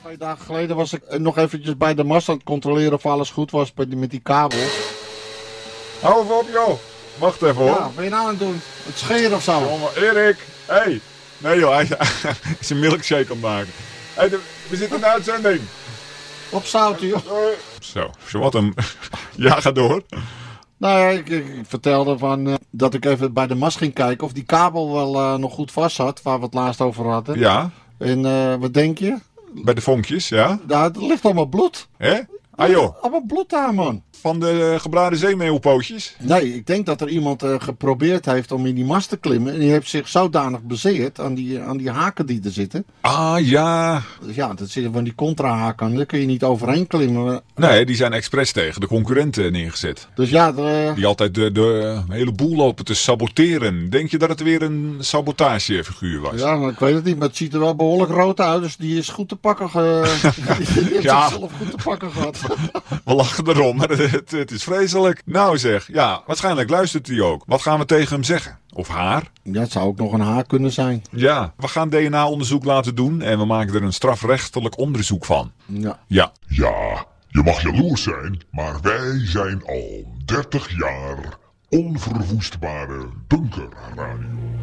2 dagen geleden was ik nog eventjes bij de mast aan het controleren of alles goed was met die kabel. Hou even op, joh. Wacht even, hoor. Ja, wat ben je nou aan het doen? Het scheren of zo? Jongen, Erik. Hey. Nee, joh. Hij is een milkshake aan het maken. Hey, we zitten in de uitzending. Op zouten, joh. Zo wat een... Ja, ga door. Nou ja, ik vertelde dat ik even bij de mast ging kijken of die kabel wel nog goed vast zat, waar we het laatst over hadden. Ja. En wat denk je? Bij de vonkjes, ja. Daar ligt allemaal bloed. Hè? Ah, joh. Allemaal bloed daar, man. Van de gebraden zeemeeuwpootjes? Nee, ik denk dat er iemand geprobeerd heeft om in die mast te klimmen. En die heeft zich zodanig bezeerd aan die haken die er zitten. Ah, ja. Dus ja, dat zitten van die contra-haken. Daar kun je niet overheen klimmen. Nee, die zijn expres tegen de concurrenten neergezet. Dus ja, die altijd de hele boel lopen te saboteren. Denk je dat het weer een sabotagefiguur was? Ja, ik weet het niet, maar het ziet er wel behoorlijk rood uit. Dus die is goed te pakken. Die heeft zichzelf goed te pakken gehad. We lachen erom, maar het is vreselijk. Nou zeg, ja, waarschijnlijk luistert hij ook. Wat gaan we tegen hem zeggen? Of haar? Ja, het zou ook nog een haar kunnen zijn. Ja, we gaan DNA-onderzoek laten doen en we maken er een strafrechtelijk onderzoek van. Ja. Ja. Ja, je mag jaloers zijn, maar wij zijn al 30 jaar onverwoestbare bunkerradio.